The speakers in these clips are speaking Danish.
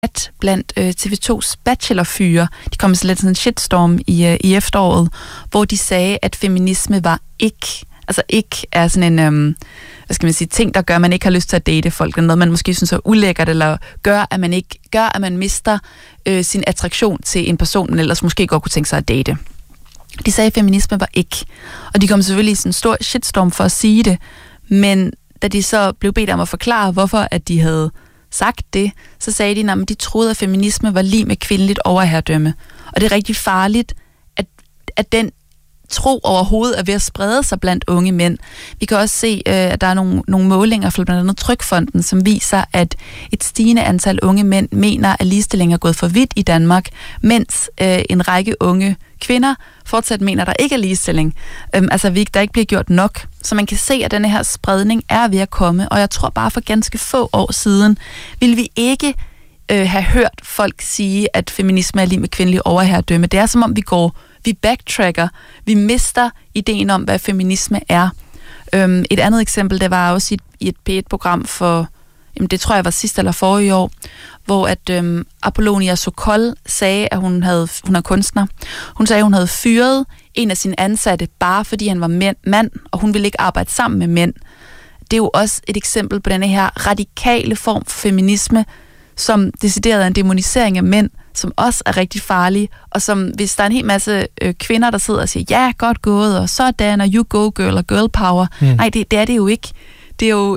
blandt TV2's bachelorfyre. De kom med lidt sådan en shitstorm i efteråret, hvor de sagde, at feminisme var ikke er sådan en, ting, der gør, at man ikke har lyst til at date folk, eller noget, man måske synes er ulækkert, eller gør, at man mister sin attraktion til en person, man ellers måske godt kunne tænke sig at date. De sagde, at feminisme var ikke. Og de kom selvfølgelig i sådan en stor shitstorm for at sige det, men da de så blev bedt om at forklare, hvorfor at de havde sagt det, så sagde de, at de troede, at feminisme var lig med kvindeligt overherredømme. Og det er rigtig farligt, at den tro overhovedet er ved at sprede sig blandt unge mænd. Vi kan også se, at der er nogle målinger fra blandt andet Trygfonden, som viser, at et stigende antal unge mænd mener, at ligestilling er gået for vidt i Danmark, mens en række unge kvinder fortsat mener, at der ikke er ligestilling. Der ikke bliver gjort nok. Så man kan se, at denne her spredning er ved at komme, og jeg tror bare for ganske få år siden, ville vi ikke have hørt folk sige, at feminisme er lige med kvindelig overherredømme. Det er som om vi backtracker, vi mister ideen om, hvad feminisme er. Et andet eksempel, det var også i et P1-program for, det tror jeg var sidste eller forrige år, hvor at Apollonia Sokol sagde, at hun er kunstner. Hun sagde, at hun havde fyret en af sine ansatte, bare fordi han var mand, og hun ville ikke arbejde sammen med mænd. Det er jo også et eksempel på denne her radikale form for feminisme, som decideret er en demonisering af mænd, som også er rigtig farlige, og som, hvis der er en hel masse kvinder, der sidder og siger, ja, godt gået, og sådan, og you go girl, og girl power. Nej, det er det jo ikke. Det er jo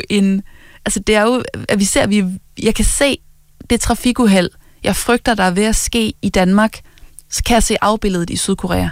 at jeg kan se det trafikuheld, jeg frygter, der er ved at ske i Danmark, så kan jeg se afbilledet i Sydkorea.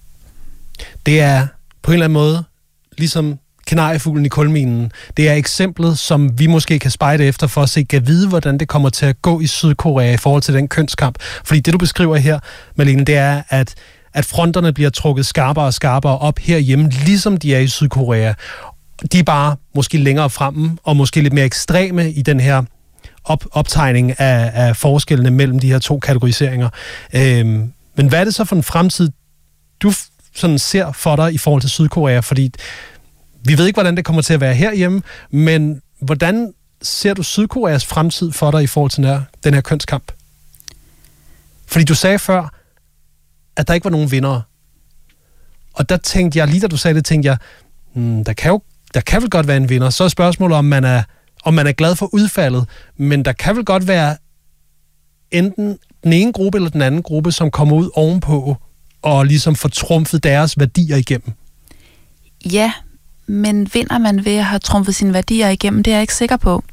Det er på en eller anden måde ligesom kanariefuglen i kulminen. Det er eksemplet, som vi måske kan spejde efter for at se, kan vide, hvordan det kommer til at gå i Sydkorea i forhold til den kønskamp. Fordi det, du beskriver her, Malene, det er, at fronterne bliver trukket skarpere og skarpere op herhjemme, ligesom de er i Sydkorea. De er bare måske længere fremme, og måske lidt mere ekstreme i den her optegning af forskellene mellem de her to kategoriseringer. Men hvad er det så for en fremtid, du sådan ser for dig i forhold til Sydkorea? Fordi vi ved ikke, hvordan det kommer til at være herhjemme, men hvordan ser du Sydkoreas fremtid for dig i forhold til den her kønskamp? Fordi du sagde før, at der ikke var nogen vindere. Og der tænkte jeg, lige da du sagde det, tænkte jeg, der kan vel godt være en vinder. Så er spørgsmålet, om man er glad for udfaldet, men der kan vel godt være enten den ene gruppe eller den anden gruppe, som kommer ud ovenpå og ligesom får trumfet deres værdier igennem. Ja, men vinder man ved at have trumfet sine værdier igennem, det er jeg ikke sikker på.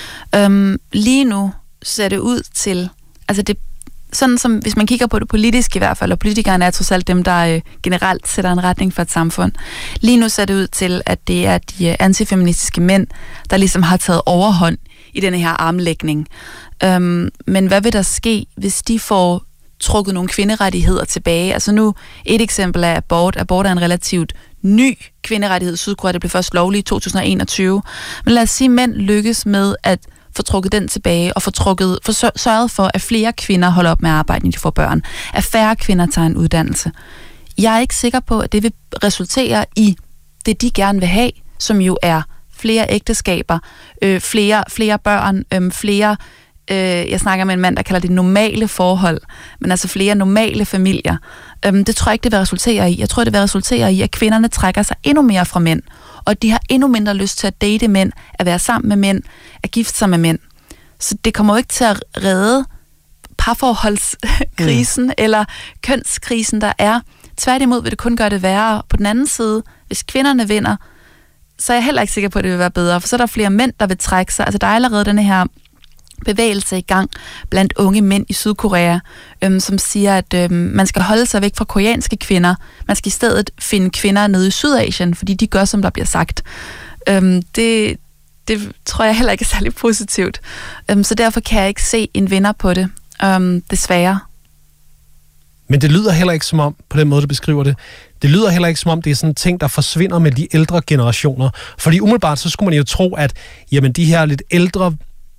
Lige nu ser det ud til, sådan som, hvis man kigger på det politiske i hvert fald, og politikerne er trods alt dem, der generelt sætter en retning for et samfund. Lige nu ser det ud til, at det er de antifeministiske mænd, der ligesom har taget overhånd i denne her armlægning. Men hvad vil der ske, hvis de får trukket nogle kvinderettigheder tilbage? Altså nu, et eksempel er abort. Abort er en relativt ny kvinderettighed i Sydkorea. Det blev først lovligt i 2021. Men lad os sige, at mænd lykkes med at få trukket den tilbage og få sørget for, at flere kvinder holder op med at arbejde, når de får børn. At færre kvinder tager en uddannelse. Jeg er ikke sikker på, at det vil resultere i det, de gerne vil have, som jo er flere ægteskaber, flere børn, jeg snakker med en mand, der kalder det normale forhold, men altså flere normale familier. Det tror jeg ikke, det vil resultere i. Jeg tror, det vil resultere i, at kvinderne trækker sig endnu mere fra mænd, og de har endnu mindre lyst til at date mænd, at være sammen med mænd, at gifte sig med mænd. Så det kommer jo ikke til at redde parforholdskrisen eller kønskrisen, der er. Tværtimod vil det kun gøre det værre. På den anden side, hvis kvinderne vinder, så er jeg heller ikke sikker på, at det vil være bedre, for så er der flere mænd, der vil trække sig. Altså der er allerede denne her bevægelse i gang blandt unge mænd i Sydkorea, som siger, at man skal holde sig væk fra koreanske kvinder. Man skal i stedet finde kvinder nede i Sydasien, fordi de gør, som der bliver sagt. Det tror jeg heller ikke er særlig positivt. Så derfor kan jeg ikke se en vinder på det, desværre. Men det lyder heller ikke som om, på den måde du beskriver det, det lyder heller ikke som om, det er sådan en ting, der forsvinder med de ældre generationer. Fordi umiddelbart, så skulle man jo tro, at jamen, de her lidt ældre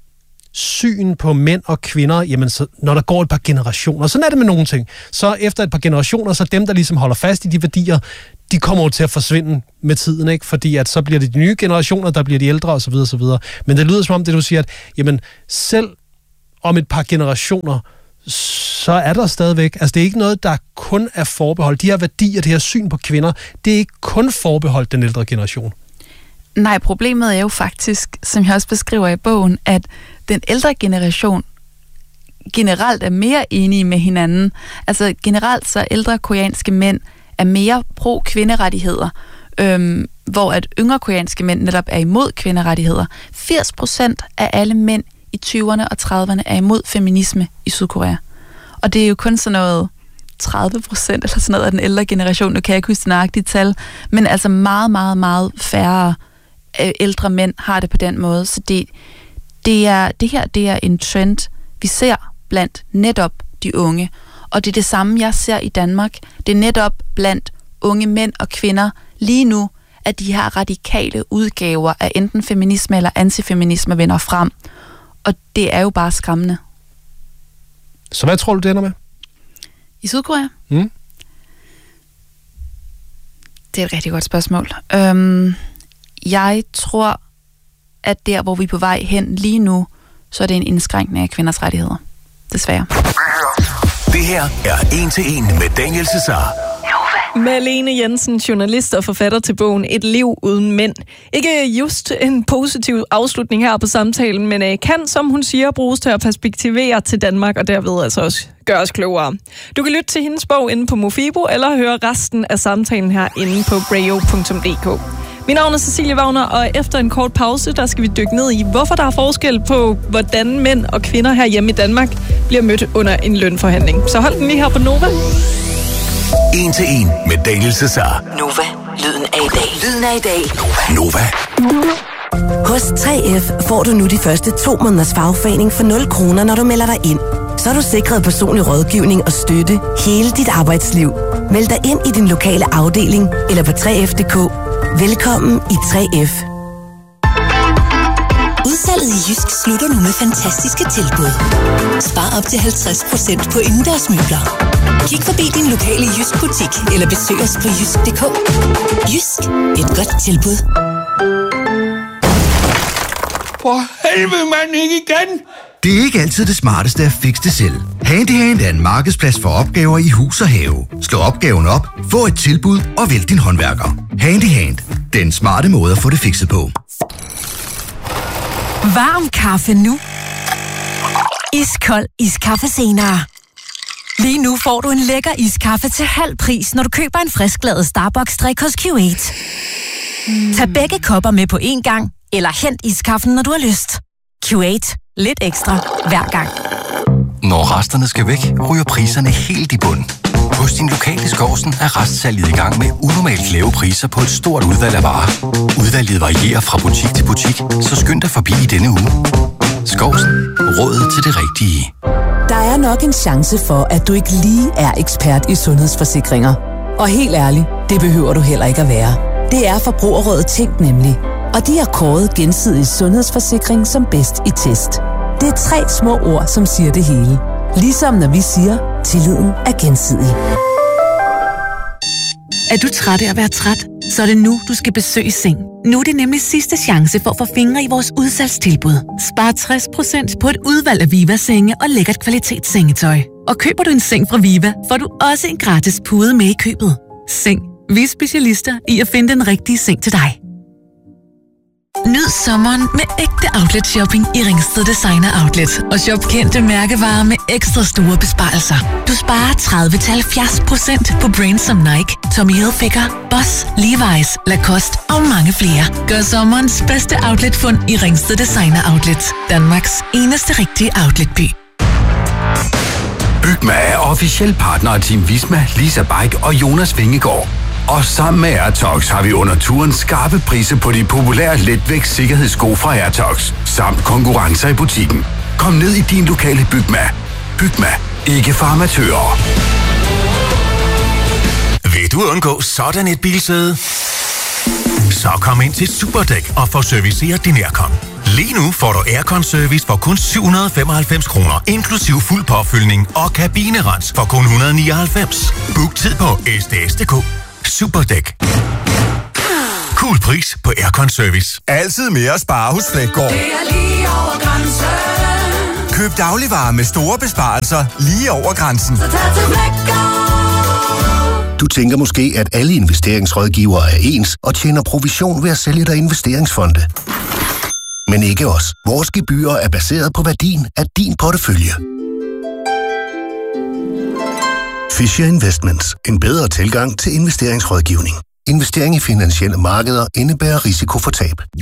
syn på mænd og kvinder, jamen så, når der går et par generationer, sådan er det med nogle ting. Så efter et par generationer, så dem, der ligesom holder fast i de værdier, de kommer jo til at forsvinde med tiden, ikke? Fordi at så bliver det de nye generationer, der bliver de ældre osv. osv. Men det lyder som om det, du siger, at jamen selv om et par generationer, så er der stadigvæk, altså det er ikke noget, der kun er forbeholdt. De her værdier, det her syn på kvinder, det er ikke kun forbeholdt den ældre generation. Nej, problemet er jo faktisk, som jeg også beskriver i bogen, at den ældre generation generelt er mere enige med hinanden. Altså generelt så ældre koreanske mænd er mere pro-kvinderettigheder, hvor at yngre koreanske mænd netop er imod kvinderettigheder. 80% af alle mænd i 20'erne og 30'erne er imod feminisme i Sydkorea. Og det er jo kun sådan noget 30% eller sådan noget af den ældre generation. Nu kan jeg ikke huske det nøjagtige tal, men altså meget, meget, meget færre ældre mænd har det på den måde. Så det er en trend, vi ser blandt netop de unge. Og det er det samme, jeg ser i Danmark. Det er netop blandt unge mænd og kvinder lige nu, at de her radikale udgaver af enten feminisme eller antifeminisme vinder frem. Og det er jo bare skræmmende. Så hvad tror du, det ender med? I Sydkorea? Det er et rigtig godt spørgsmål. Jeg tror, at der, hvor vi er på vej hen lige nu, så er det en indskrænkning af kvinders rettigheder. Desværre. Det her er 1-til-1 med Daniel Cesar. Malene Jensen, journalist og forfatter til bogen Et liv uden mænd. Ikke just en positiv afslutning her på samtalen, men kan, som hun siger, bruges til at perspektivere til Danmark, og derved altså også gøre os klogere. Du kan lytte til hendes bog inde på Mofibo, eller høre resten af samtalen her inde på brayo.dk. Mit navn er Cecilie Wagner, og efter en kort pause, der skal vi dykke ned i, hvorfor der er forskel på, hvordan mænd og kvinder herhjemme i Danmark bliver mødt under en lønforhandling. Så hold den lige her på Nova. 1-til-1 med Daniel Cesar. Nova. Lyden af i dag. Lyden af i dag. Nova. Hos 3F får du nu de første 2 måneders fagforening for 0 kroner, når du melder dig ind. Så er du sikret personlig rådgivning og støtte hele dit arbejdsliv. Meld dig ind i din lokale afdeling eller på 3F.dk. Velkommen i 3F. Udsalget i Jysk slutter nu med fantastiske tilbud. Spar op til 50% på indendørsmøbler. Kig forbi din lokale Jysk butik eller besøg os på jysk.dk. Jysk. Et godt tilbud. For helvede, mand, ikke igen! Det er ikke altid det smarteste at fikse det selv. Handyhand er en markedsplads for opgaver i hus og have. Slå opgaven op, få et tilbud og vælg din håndværker. Handyhand. Den smarte måde at få det fikset på. Varm kaffe nu. Iskold iskaffe senere. Lige nu får du en lækker iskaffe til halv pris, når du køber en frisklavet Starbucks-drik hos Q8. Tag begge kopper med på én gang, eller hent iskaffen, når du har lyst. Q8. Lidt ekstra hver gang. Når resterne skal væk, ryger priserne helt i bund. Hos din lokale Skovsen er restsalget i gang med unormalt lave priser på et stort udvalg af varer. Udvalget varierer fra butik til butik, så skynd dig forbi i denne uge. Skovsen. Rådet til det rigtige. Der er nok en chance for, at du ikke lige er ekspert i sundhedsforsikringer. Og helt ærligt, det behøver du heller ikke at være. Det er Forbrugerrådet Tænk nemlig. Og de har kåret Gensidig Sundhedsforsikring som bedst i test. Det er 3 små ord, som siger det hele. Ligesom når vi siger, tilliden er gensidig. Er du træt af at være træt? Så er det nu, du skal besøge Seng. Nu er det nemlig sidste chance for at få fingre i vores udsalgstilbud. Spar 60% på et udvalg af Viva-senge og lækkert kvalitetssengetøj. Og køber du en seng fra Viva, får du også en gratis pude med i købet. Seng. Vi er specialister i at finde den rigtige seng til dig. Nyd sommeren med ægte outlet shopping i Ringsted Designer Outlet. Og shop kendte mærkevarer med ekstra store besparelser. Du sparer 30-70% på brands som Nike, Tommy Hilfiger, Boss, Levi's, Lacoste og mange flere. Gør sommerens bedste outletfund i Ringsted Designer Outlet. Danmarks eneste rigtige outletby. Bygma er officiel partner af Team Visma, Lisa Bike og Jonas Vingegaard. Og sammen med Airtox har vi under turen skarpe priser på de populære letvægt sikkerhedssko fra Airtox, samt konkurrencer i butikken. Kom ned i din lokale Bygma. Bygma. Ikke for amatører. Vil du undgå sådan et bilsæde? Så kom ind til Superdæk og få serviceret din aircon. Lige nu får du aircon-service for kun 795 kroner, inklusiv fuld påfyldning og kabinerens for kun 199. Book tid på sds.dk. Superdæk. Cool pris på aircon service. Altid mere at spare hos Flækgaard. Det er lige over grænsen. Køb dagligvarer med store besparelser lige over grænsen. Så tag til Blækgaard. Du tænker måske, at alle investeringsrådgivere er ens og tjener provision ved at sælge dig investeringsfonde. Men ikke os. Vores gebyrer er baseret på værdien af din portefølje. Fisher Investments. En bedre tilgang til investeringsrådgivning. Investering i finansielle markeder indebærer risiko for tab.